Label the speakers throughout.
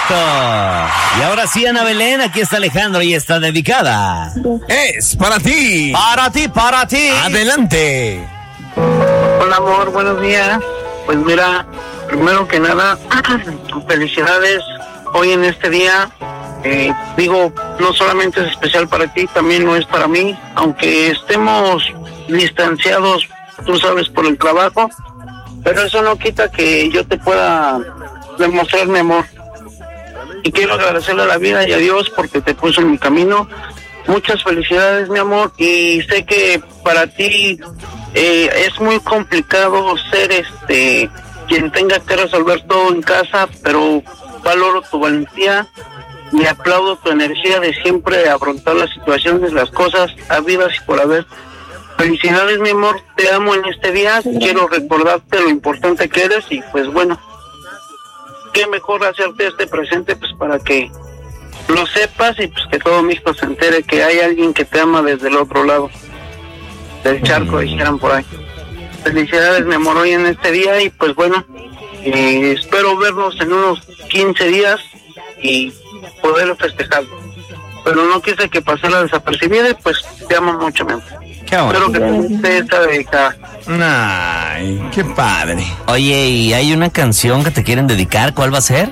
Speaker 1: Perfecto. Y ahora sí, Ana Belén, aquí está Alejandro y está dedicada.
Speaker 2: Es para ti.
Speaker 1: Para ti, para ti.
Speaker 2: Adelante.
Speaker 3: Hola amor, buenos días. Pues mira, primero que nada, felicidades hoy en este día. Digo, no solamente es especial para ti, también lo es para mí, aunque estemos distanciados, tú sabes, por el trabajo, pero eso no quita que yo te pueda demostrar mi amor. Y quiero agradecerle a la vida y a Dios porque te puso en mi camino. Muchas felicidades, mi amor, y sé que para ti es muy complicado ser quien tenga que resolver todo en casa, pero valoro tu valentía y aplaudo tu energía de siempre afrontar las situaciones, las cosas habidas y por haber. Felicidades, mi amor, te amo en este día, quiero recordarte lo importante que eres y pues bueno, qué mejor hacerte este presente pues para que lo sepas y pues que todo México se entere que hay alguien que te ama desde el otro lado del charco, dijeran por ahí. Felicidades, mi amor, hoy en este día y pues bueno, espero vernos en unos 15 días y poder festejar. Pero no quise que pasara desapercibida y pues te amo mucho, mi amor.
Speaker 1: Qué bueno.
Speaker 3: Espero que te guste esta dedicada.
Speaker 2: Ay, qué padre.
Speaker 1: Oye, ¿y hay una canción que te quieren dedicar? ¿Cuál va a ser?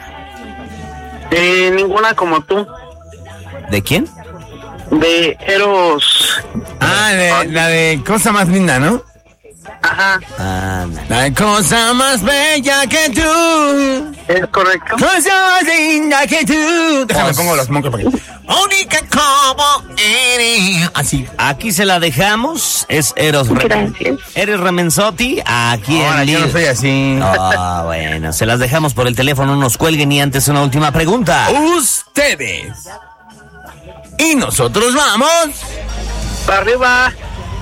Speaker 3: Ninguna como tú.
Speaker 1: ¿De quién?
Speaker 3: De Eros.
Speaker 2: La de Cosa Más Linda, ¿no?
Speaker 3: Ajá,
Speaker 2: La de Cosa Más Bella que tú.
Speaker 3: es correcto.
Speaker 2: Cosa Más Linda que tú. Déjame
Speaker 1: Pues-
Speaker 2: pongo los mocos para que... Única como eres. Así.
Speaker 1: Aquí se la dejamos. Es Eros
Speaker 4: Gracias.
Speaker 1: Eres Ramenzotti. Aquí
Speaker 2: Ahora,
Speaker 1: en
Speaker 2: yo no soy así.
Speaker 1: Ah, bueno, se las dejamos por el teléfono, no nos cuelguen y antes una última pregunta.
Speaker 2: Ustedes. Y nosotros vamos.
Speaker 3: Para arriba.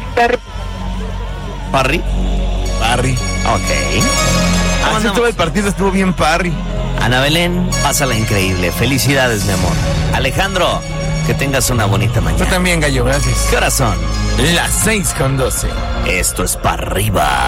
Speaker 1: ¿Parry?
Speaker 2: Parry.
Speaker 1: Ok.
Speaker 2: Así estuvo el partido, estuvo bien Parry.
Speaker 1: Ana Belén, pásala increíble. Felicidades, mi amor. Alejandro, que tengas una bonita
Speaker 2: Yo
Speaker 1: mañana.
Speaker 2: también, Gallo, gracias.
Speaker 1: ¿Qué horas son?
Speaker 2: Las 6:12.
Speaker 1: Esto es para arriba.